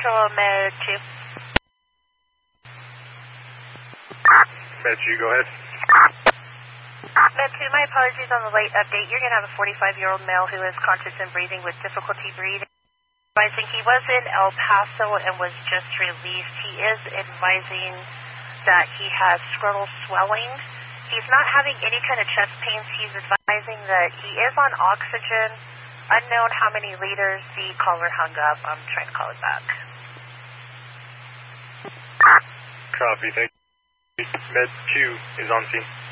Central Med 2. Med 2, go ahead. Med 2, my apologies on the late update. You're going to have a 45-year-old male who is conscious and breathing with difficulty breathing. Advising he was in El Paso and was just released. He is advising that he has scrotal swelling. He's not having any kind of chest pains. He's advising that he is on oxygen. Unknown how many liters. The caller hung up. I'm trying to call it back. Copy, thank you. Med 2 is on scene.